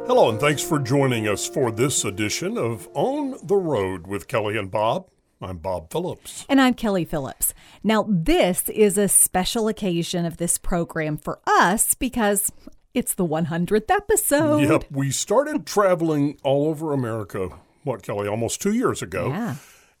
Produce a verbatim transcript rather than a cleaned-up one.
Hello, and thanks for joining us for this edition of On the Road with Kelly and Bob. I'm Bob Phillips. And I'm Kelly Phillips. Now, this is a special occasion of this program for us because it's the one hundredth episode. Yep, we started traveling all over America, what, Kelly, almost two years ago. Yeah.